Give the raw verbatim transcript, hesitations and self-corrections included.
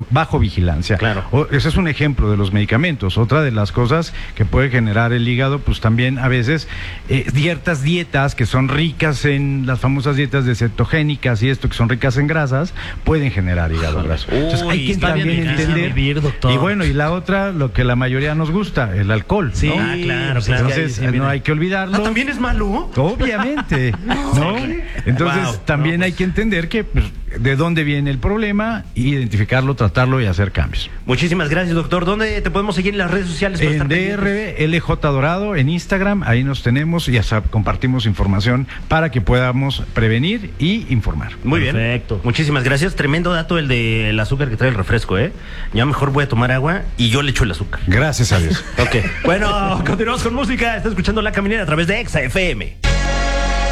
bajo vigilancia. Claro. O, ese es un ejemplo de los medicamentos. Otra de las cosas que puede generar el hígado, pues también a veces eh, ciertas dietas que son ricas en las famosas dietas de cetogénicas y esto que son ricas en grasas, pueden generar hígado graso. Entonces Uy, hay que está bien también difícil entender. vivir, doctor. Y bueno, y la otra, lo que la mayoría nos gusta, el alcohol. Sí, ¿no? Ah, claro, pues, claro. Entonces sí, mira. no hay que olvidarlo. Ah, ¿también es malo? Obviamente, ¿no? Entonces Wow. también No, hay que entender que pues, de dónde viene el problema, identificarlo, tratarlo y hacer cambios. Muchísimas gracias, doctor. ¿Dónde te podemos seguir en las redes sociales? para En estar D pendientes? R L J Dorado, en Instagram, ahí nos tenemos y ya sab- compartimos información para que podamos prevenir y informar. Muy bien. Perfecto. Muchísimas gracias. Tremendo dato el del azúcar que trae el refresco, ¿eh? Ya mejor voy a tomar agua y yo le echo el azúcar. Gracias a Dios. Ok. Bueno, continuamos con música. Está escuchando La Caminera a través de Exa F M.